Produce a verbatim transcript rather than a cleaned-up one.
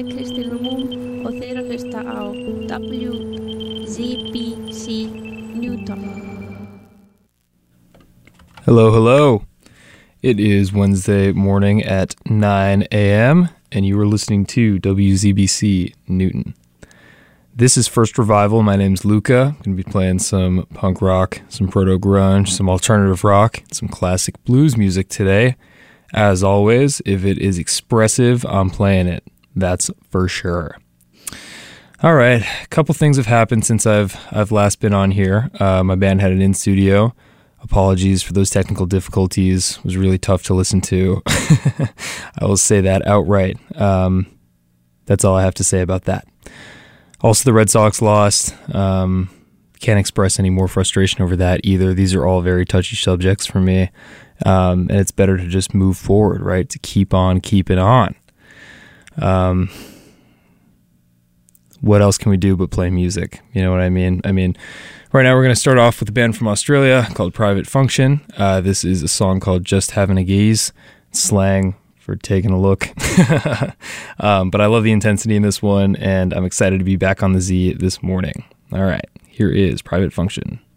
Kristín Ramón og þið eru að hlusta á W Z B C Newton. Hello, hello. It is Wednesday morning at nine a.m. and you are listening to W Z B C Newton. This is First Revival. My name's Luca. I'm going to be playing some punk rock, some proto-grunge, some alternative rock, some classic blues music today. As always, if it is expressive, I'm playing it. That's for sure. All right, a couple things have happened since I've I've last been on here. Uh, my band had an in-studio. Apologies for those technical difficulties. It was really tough to listen to. I will say that outright. Um, that's all I have to say about that. Also, the Red Sox lost. Um, can't express any more frustration over that either. These are all very touchy subjects for me. Um, and it's better to just move forward, right? To keep on keeping on. Um, what else can we do but play music? You know what I mean? I mean, right now we're going to start off with a band from Australia called Private Function. Uh, this is a song called Just Having a Gaze. Slang for taking a look. um, but I love the intensity in this one, and I'm excited to be back on the Z this morning. All right, here is Private Function.